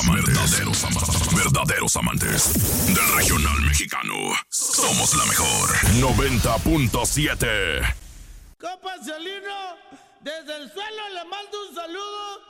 Verdaderos amantes del regional mexicano. Somos la mejor. 90.7. Compa Celino, desde el suelo le mando un saludo